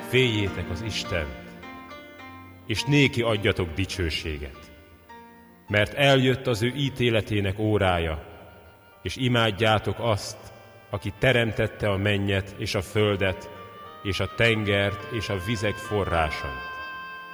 féljétek az Istent, és néki adjatok dicsőséget, mert eljött az ő ítéletének órája, és imádjátok azt, aki teremtette a mennyet és a földet, és a tengert és a vizek forrásait.